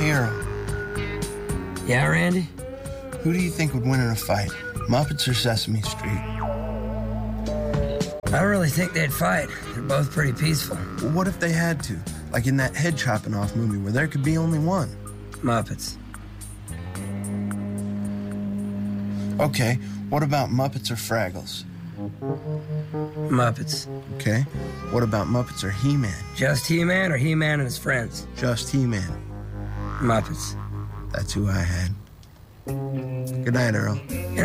Hey, Earl, Yeah, Randy? who do you think would win in a fight? Muppets or Sesame Street? I don't really think they'd fight. They're both pretty peaceful. Well, what if they had to? Like in that head chopping off movie where there could be only one. Muppets. Okay, what about Muppets or Fraggles? Muppets. Okay, what about Muppets or He-Man? Just He-Man or He-Man and his friends? Just He-Man. Muppets. That's who I had. Good night, Earl.